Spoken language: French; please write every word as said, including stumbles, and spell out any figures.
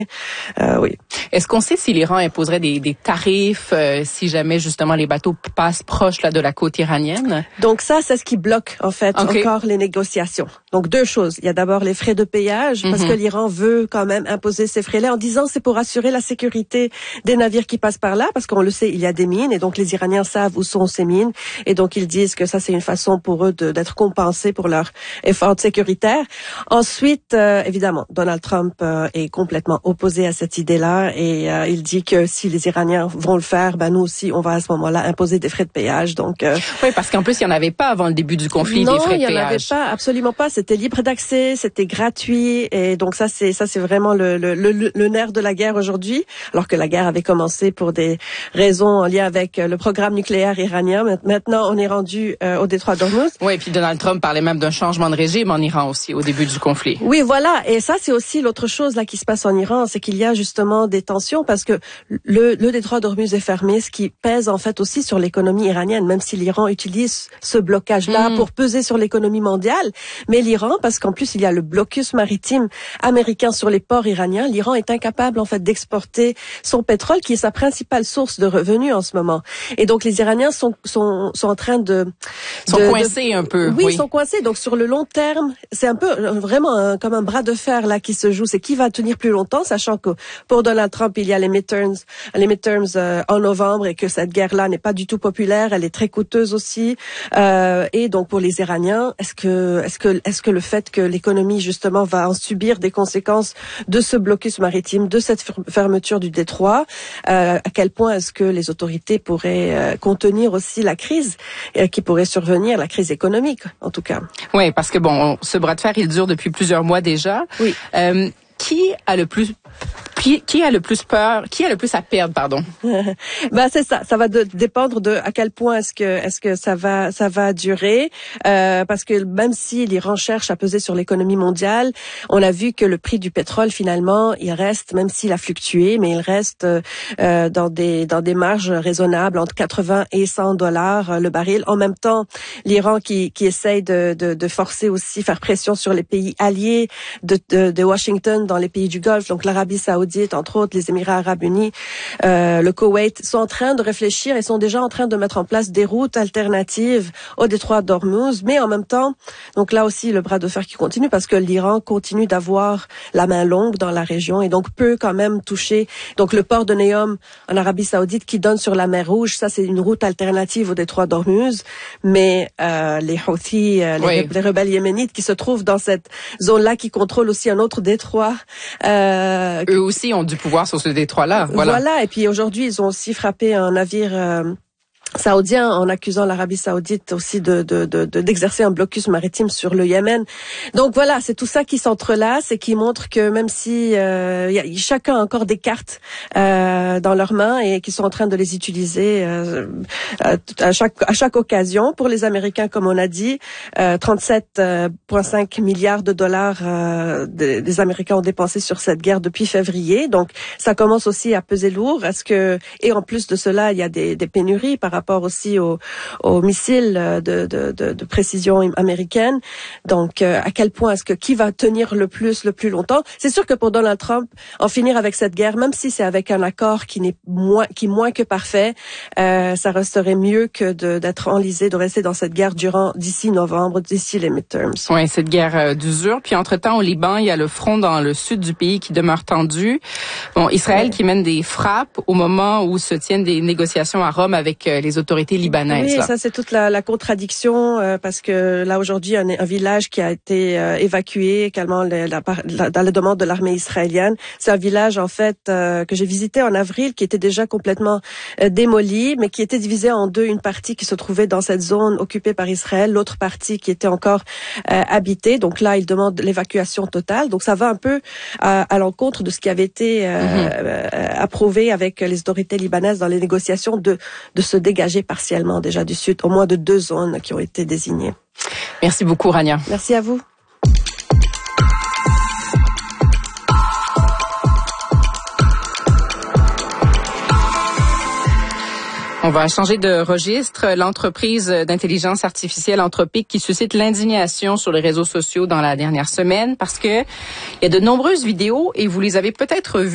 Euh, oui. Est-ce qu'on sait si l'Iran imposerait des, des tarifs euh, si jamais justement les bateaux passent proche là de la côte iranienne? Donc ça, c'est ce qui bloque en fait okay. encore les négociations. Donc deux choses. Il y a d'abord les frais de péage, parce mm-hmm. que l'Iran veut quand même imposer ces frais-là en disant c'est pour assurer la sécurité des navires qui passent par là, parce qu'on le sait, il y a des mines et donc les Iraniens savent où sont ces mines et donc ils disent que ça c'est une façon pour eux de, d'être compensés pour leur effort sécuritaire. Ensuite, euh, évidemment, Donald Trump euh, est complètement opposé à cette idée-là et euh, il dit que si les Iraniens vont le faire, ben nous aussi, on va à ce moment-là imposer des frais de péage. Donc euh, oui, parce qu'en plus, il n'y en avait pas avant le début du conflit, non, des frais de péage. Non, il n'y en avait pas, absolument pas. C'était libre d'accès, c'était gratuit et donc ça, c'est ça, c'est vraiment le, le, le, le nerf de la guerre aujourd'hui, alors que la guerre avait commencé pour des raisons en lien avec le programme nucléaire iranien. Maintenant, on est rendu euh, au détroit d'Ormuz. Oui, et puis Donald Trump parlait même d'un changement de régime en Iran aussi au début du conflit. Oui, voilà. Et ça, c'est aussi l'autre chose là qui se passe en Iran, c'est qu'il y a justement des tensions parce que le, le détroit d'Ormuz est fermé, ce qui pèse en fait aussi sur l'économie iranienne, même si l'Iran utilise ce blocage-là mmh. pour peser sur l'économie mondiale. Mais l'Iran, parce qu'en plus il y a le blocus maritime américain sur les ports iraniens, l'Iran est incapable en fait d'exporter son pétrole, qui est sa principale source de revenus en ce moment. Et donc les Iraniens sont sont sont en train de sont de, coincés de, un peu. Oui, oui, ils sont coincés. Donc sur le long terme, c'est un peu vraiment un, comme un bras de fer là qui se joue. C'est qui va tenir plus longtemps, sachant que pour Donald Trump il y a les midterms, les midterms euh, en novembre et que cette guerre-là n'est pas du tout populaire. Elle est très coûteuse aussi. Euh, et donc pour les Iraniens, est-ce que est-ce que est-ce que le fait que l'économie justement va en subir des conséquences de ce blocus maritime, de cette fermeture du détroit, euh, à quel point est-ce que les autorités pourraient euh, contenir aussi la crise euh, qui pourrait survenir, la crise économique en tout cas. Oui, parce que bon, ce bras de fer il dure depuis plusieurs mois déjà. Oui. Euh, qui a le plus Qui, qui a le plus peur, qui a le plus à perdre, pardon? Ben c'est ça, ça va de, dépendre de à quel point est-ce que est-ce que ça va ça va durer, euh, parce que même si l'Iran cherche à peser sur l'économie mondiale, on a vu que le prix du pétrole finalement il reste, même s'il a fluctué, mais il reste euh, dans des dans des marges raisonnables entre quatre-vingts et cent dollars le baril. En même temps, l'Iran qui qui essaye de de, de forcer aussi faire pression sur les pays alliés de de, de Washington dans les pays du Golfe, donc l'Arabie Saoudite, entre autres les Émirats Arabes Unis, euh, le Koweït, sont en train de réfléchir et sont déjà en train de mettre en place des routes alternatives au détroit d'Ormuz, mais en même temps, donc là aussi le bras de fer qui continue parce que l'Iran continue d'avoir la main longue dans la région et donc peut quand même toucher donc le port de Neom en Arabie Saoudite qui donne sur la mer Rouge, ça c'est une route alternative au détroit d'Ormuz, mais euh, les Houthis, euh, les, oui. les rebelles yéménites qui se trouvent dans cette zone-là qui contrôlent aussi un autre détroit. Euh, Eux aussi ont du pouvoir sur ce détroit-là. Voilà. Voilà. Et puis aujourd'hui, ils ont aussi frappé un navire euh, saoudien en accusant l'Arabie Saoudite aussi de, de, de, de d'exercer un blocus maritime sur le Yémen. Donc voilà, c'est tout ça qui s'entrelace et qui montre que même si euh, y a, chacun a encore des cartes euh, dans leurs mains et qui sont en train de les utiliser euh, à chaque à chaque occasion. Pour les Américains, comme on a dit, euh, trente-sept virgule cinq milliards de dollars euh, des, des Américains ont dépensé sur cette guerre depuis février. Donc ça commence aussi à peser lourd. Est-ce que et en plus de cela, il y a des, des pénuries par rapport rapport aussi aux, aux missiles de, de, de, de précision américaine. Donc, euh, à quel point est-ce que qui va tenir le plus, le plus longtemps? C'est sûr que pour Donald Trump, en finir avec cette guerre, même si c'est avec un accord qui n'est moins, qui moins que parfait, euh, ça resterait mieux que de, d'être enlisé, de rester dans cette guerre durant d'ici novembre, d'ici les midterms. Oui, cette guerre euh, d'usure. Puis entre-temps, au Liban, il y a le front dans le sud du pays qui demeure tendu. Bon, Israël ouais. qui mène des frappes au moment où se tiennent des négociations à Rome avec euh, les autorités libanaises. Oui, là. ça c'est toute la, la contradiction euh, parce que là aujourd'hui un, un village qui a été euh, évacué également la, la, la, dans la demande de l'armée israélienne. C'est un village en fait euh, que j'ai visité en avril qui était déjà complètement euh, démoli, mais qui était divisé en deux, une partie qui se trouvait dans cette zone occupée par Israël, l'autre partie qui était encore euh, habitée. Donc là, ils demandent l'évacuation totale. Donc ça va un peu à, à l'encontre de ce qui avait été euh, mm-hmm. euh, approuvé avec les autorités libanaises dans les négociations de de se dégager partiellement déjà du sud, au moins de deux zones qui ont été désignées. Merci beaucoup, Rania. Merci à vous. On va changer de registre. L'entreprise d'intelligence artificielle Anthropic qui suscite l'indignation sur les réseaux sociaux dans la dernière semaine parce que il y a de nombreuses vidéos et vous les avez peut-être vues